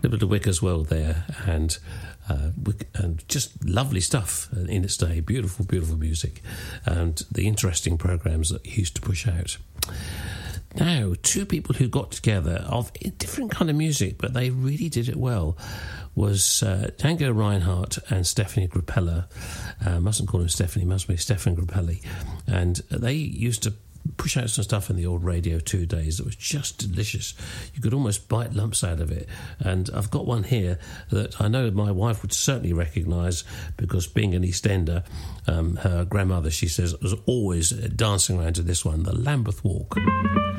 Little bit of Wick as well there, and just lovely stuff in its day. Beautiful, beautiful music, and the interesting programs that he used to push out. Now, two people who got together of different kind of music, but they really did it well, was Django Reinhardt and Stephanie Grappelli. Mustn't call him Stephanie, must be Stefan Grappelli. And they used to push out some stuff in the old Radio 2 days that was just delicious. You could almost bite lumps out of it. And I've got one here that I know my wife would certainly recognise, because being an East Ender, her grandmother, she says, was always dancing around to this one, the Lambeth Walk.